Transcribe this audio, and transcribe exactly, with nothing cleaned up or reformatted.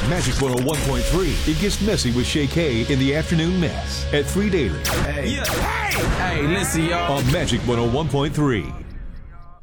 Magic one oh one point three. It gets messy with Shay K in the afternoon mess at three Daily. Hey. Yeah. Hey. Hey, listen, y'all. On Magic one oh one point three.